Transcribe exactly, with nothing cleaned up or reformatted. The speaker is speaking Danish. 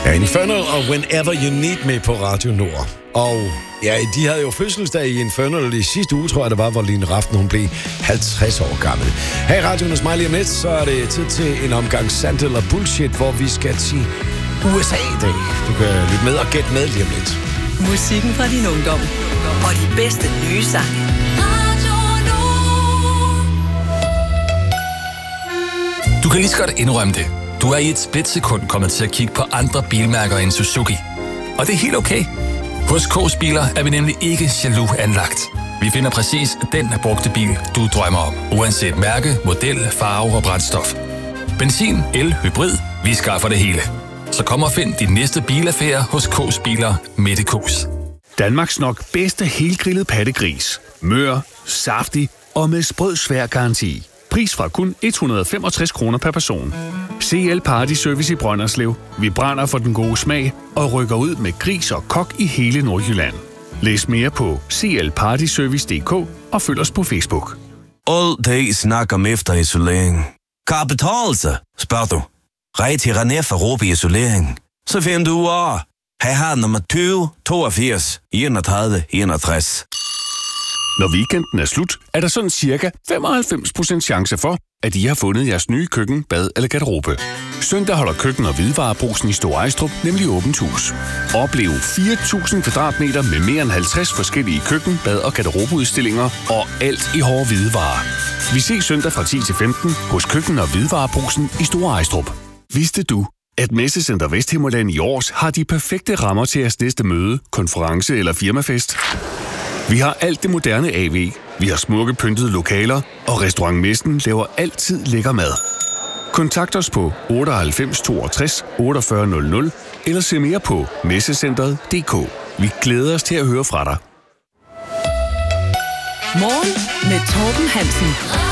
Ja, Infernal og Whenever You Need Me på Radio Nord. Og ja, de havde jo fødselsdag i Infernal i sidste uge, tror jeg det var, hvor Line Raften, hun blev halvtreds år gammel. Her i radioen hos mig lige om lidt, så er det tid til en omgang sandt eller bullshit, hvor vi skal til U S A i dag. Du kan lytte med og gætte med lige om lidt. Musikken fra din ungdom og de bedste nye sange. Du kan lige så godt indrømme det. Du er i et splitsekund kommet til at kigge på andre bilmærker end Suzuki. Og det er helt okay. Hos K's Biler er vi nemlig ikke jaloux anlagt. Vi finder præcis den brugte bil, du drømmer om. Uanset mærke, model, farve og brændstof. Benzin, el, hybrid, vi skaffer det hele. Så kom og find din næste bilaffære hos K's Biler Mette K's. Danmarks nok bedste helgrillet pattegris. Mør, saftig og med sprød svær garanti. Pris fra kun et hundrede og femogtres kroner per person. C L Party Service i Brønderslev. Vi brænder for den gode smag og rykker ud med gris og kok i hele Nordjylland. Læs mere på c l party service punktum d k og følg os på Facebook. All det snak om efterisolering. Kan det betale sig, spørger du? Rej til René for Råbe Isolering. Så finder du ud af. Her har nummer tyve toogfirs enogtredive enogtres. Når weekenden er slut, er der sådan cirka femoghalvfems procent chance for, at I har fundet jeres nye køkken, bad eller garderobe. Søndag holder køkken- og hvidevarebrugsen i Store Ejstrup nemlig åbent hus. Oplev fire tusind kvadratmeter med mere end halvtreds forskellige køkken-, bad- og garderobeudstillinger og alt i hårde hvidevarer. Vi ses søndag fra ti til femten hos køkken- og hvidevarebrugsen i Store Ejstrup. Vidste du, at Messecenter Vesthimmerland i Års har de perfekte rammer til jeres næste møde, konference eller firmafest? Vi har alt det moderne A V. Vi har smukke pyntede lokaler, og Restaurant Messen laver altid lækker mad. Kontakt os på otteoghalvfems toogtres otteogfyrre nul nul eller se mere på messecentret punktum d k. Vi glæder os til at høre fra dig. Morgen med Torben Hansen.